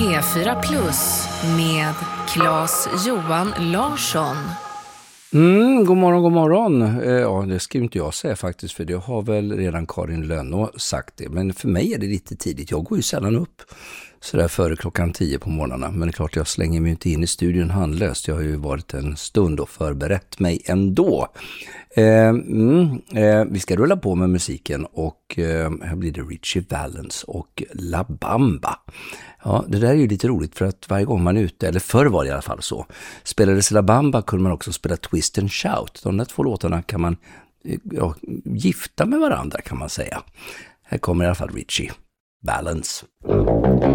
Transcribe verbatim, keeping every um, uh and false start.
P fyra Plus med Claes Johan Larsson. Mm, god morgon, god morgon. Eh, ja, det ska inte jag säga faktiskt, för det har väl redan Karin Lönnå sagt det. Men för mig är det lite tidigt. Jag går ju sällan upp så där före klockan tio på morgnarna. Men det är klart, jag slänger mig inte in i studion handlöst. Jag har ju varit en stund och förberett mig ändå. Eh, mm, eh, vi ska rulla på med musiken och eh, här blir det Ritchie Valens och La Bamba. Ja, det där är ju lite roligt, för att varje gång man är ute, eller förr var det i alla fall så, spelades La Bamba kunde man också spela Twist and Shout. De där två låtarna kan man ja, gifta med varandra, kan man säga. Här kommer i alla fall Ritchie Valens.